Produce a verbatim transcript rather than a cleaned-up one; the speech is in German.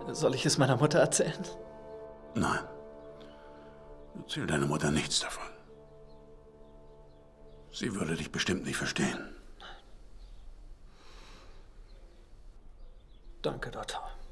Soll ich es meiner Mutter erzählen? Nein. Erzähl deiner Mutter nichts davon. Sie würde dich bestimmt nicht verstehen. Danke, Doktor.